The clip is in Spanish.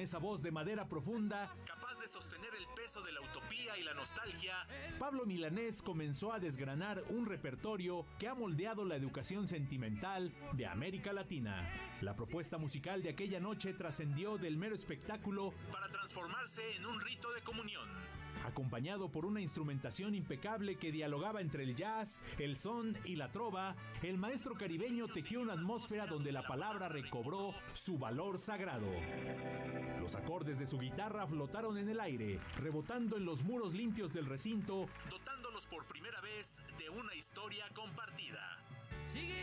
esa voz de madera profunda, capaz de sostener el peso de la utopía y la nostalgia, Pablo Milanés comenzó a desgranar un repertorio que ha moldeado la educación sentimental de América Latina. La propuesta musical de aquella noche trascendió del mero espectáculo para transformarse en un rito de comunión. Acompañado por una instrumentación impecable que dialogaba entre el jazz, el son y la trova, el maestro caribeño tejió una atmósfera donde la palabra recobró su valor sagrado. Los acordes de su guitarra flotaron en el aire, rebotando en los muros limpios del recinto, dotándolos por primera vez de una historia compartida.